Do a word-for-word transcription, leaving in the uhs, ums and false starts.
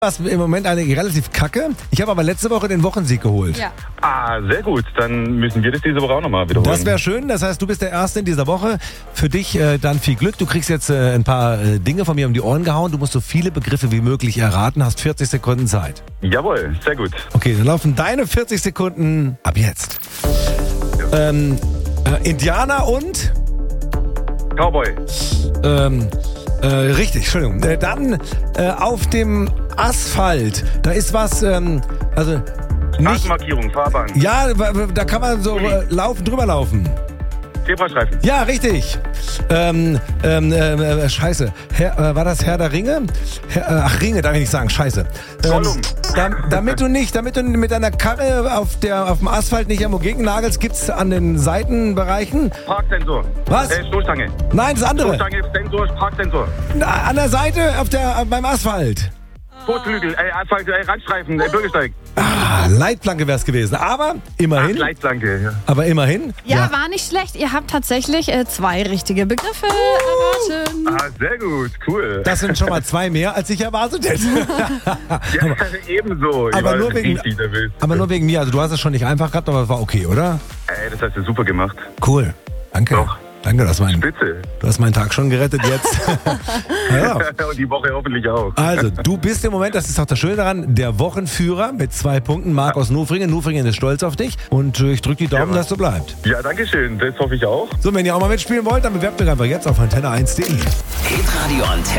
Das ist im Moment eine relativ kacke. Ich habe aber letzte Woche den Wochensieg geholt. Ja. Ah, sehr gut. Dann müssen wir das diese Woche auch nochmal wiederholen. Das wäre schön. Das heißt, du bist der Erste in dieser Woche. Für dich äh, dann viel Glück. Du kriegst jetzt äh, ein paar äh, Dinge von mir um die Ohren gehauen. Du musst so viele Begriffe wie möglich erraten. Hast vierzig Sekunden Zeit. Jawohl, sehr gut. Okay, dann laufen deine vierzig Sekunden ab jetzt. Ja. Ähm, äh, Indianer und... Cowboy. Ähm, äh, richtig, Entschuldigung. Äh, dann äh, auf dem Asphalt, da ist was, ähm, also nicht... Straßenmarkierung, Fahrbahn. Ja, da kann man so äh, laufen, drüber laufen. Zebrastreifen. Ja, richtig. Ähm, ähm, äh, scheiße. Herr, äh, war das Herr der Ringe? Herr, äh, ach, Ringe, darf ich nicht sagen, scheiße. Ähm, Gollum. da, damit du nicht, damit du mit deiner Karre auf, der, auf dem Asphalt nicht irgendwo gegennagelst, gibt's an den Seitenbereichen... Parksensor. Was? Äh, Stoßstange. Nein, das andere. Stoßstange, Sensor, Parksensor. Na, an der Seite, auf der, beim Asphalt. Fußflügel, äh, Asphalt, äh, Randstreifen, äh, Bürgersteig. Ah, Leitplanke wär's gewesen. Aber immerhin. Ach, Leitplanke, ja. Aber immerhin. Ja, war nicht schlecht. Ihr habt tatsächlich äh, zwei richtige Begriffe erraten. Ah, sehr gut, cool. Das sind schon mal zwei mehr, als ich erwartet hätte. Ja, ebenso. Ich aber war nur wegen- richtig nervös. Aber nur wegen mir. Also du hast es schon nicht einfach gehabt, aber es war okay, oder? Ey, das hast du super gemacht. Cool. Danke. Doch. Danke, das mein, Spitze. du hast meinen Tag schon gerettet jetzt. Ja. Und die Woche hoffentlich auch. Also, du bist im Moment, das ist auch das Schöne daran, der Wochenführer mit zwei Punkten. Marc aus Nufringen. Nufringen ist stolz auf dich. Und äh, ich drücke die Daumen, Ja. dass du bleibt. Ja, danke schön. Das hoffe ich auch. So, wenn ihr auch mal mitspielen wollt, dann bewerbt euch einfach jetzt auf antenne eins punkt de. Hitradio Antenne.